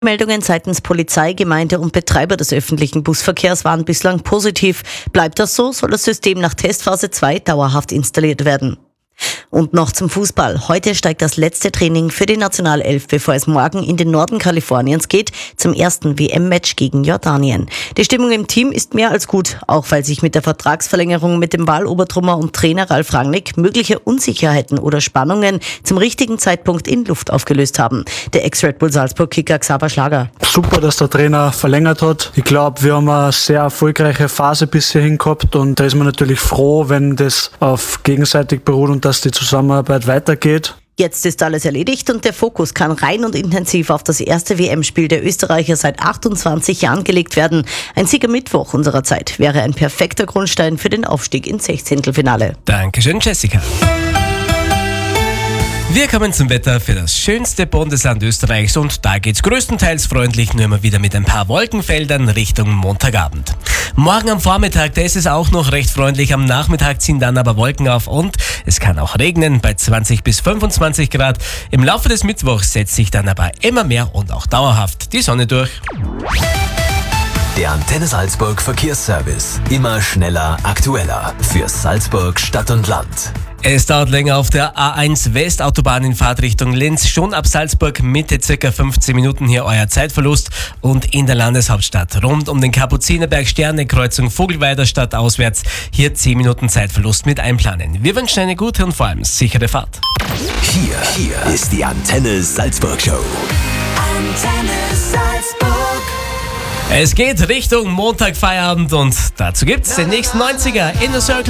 Meldungen seitens Polizei, Gemeinde und Betreiber des öffentlichen Busverkehrs waren bislang positiv. Bleibt das so, soll das System nach Testphase 2 dauerhaft installiert werden. Und noch zum Fußball. Heute steigt das letzte Training für die Nationalelf, bevor es morgen in den Norden Kaliforniens geht, zum ersten WM-Match gegen Jordanien. Die Stimmung im Team ist mehr als gut, auch weil sich mit der Vertragsverlängerung mit dem Wahlobertrummer und Trainer Ralf Rangnick mögliche Unsicherheiten oder Spannungen zum richtigen Zeitpunkt in Luft aufgelöst haben. Der Ex-Red Bull Salzburg-Kicker Xaver Schlager. Super, dass der Trainer verlängert hat. Ich glaube, wir haben eine sehr erfolgreiche Phase bis hierhin gehabt und da ist man natürlich froh, wenn das auf gegenseitig beruht und dass die Zusammenarbeit weitergeht. Jetzt ist alles erledigt und der Fokus kann rein und intensiv auf das erste WM-Spiel der Österreicher seit 28 Jahren gelegt werden. Ein Sieg am Mittwoch unserer Zeit wäre ein perfekter Grundstein für den Aufstieg ins Sechzehntelfinale. Dankeschön, Jessica. Wir kommen zum Wetter für das schönste Bundesland Österreichs und da geht's größtenteils freundlich, nur immer wieder mit ein paar Wolkenfeldern Richtung Montagabend. Morgen am Vormittag, da ist es auch noch recht freundlich, am Nachmittag ziehen dann aber Wolken auf und es kann auch regnen bei 20 bis 25 Grad. Im Laufe des Mittwochs setzt sich dann aber immer mehr und auch dauerhaft die Sonne durch. Der Antenne Salzburg Verkehrsservice. Immer schneller, aktueller. Für Salzburg Stadt und Land. Es dauert länger auf der A1 Westautobahn in Fahrtrichtung Linz. Schon ab Salzburg Mitte circa 15 Minuten hier euer Zeitverlust. Und in der Landeshauptstadt rund um den Kapuzinerberg Sterne-Kreuzung Vogelweider Stadt auswärts hier 10 Minuten Zeitverlust mit einplanen. Wir wünschen eine gute und vor allem sichere Fahrt. Hier ist die Antenne Salzburg Show. Antenne Salzburg. Es geht Richtung Montag Feierabend und dazu gibt's den nächsten 90er in the Circle.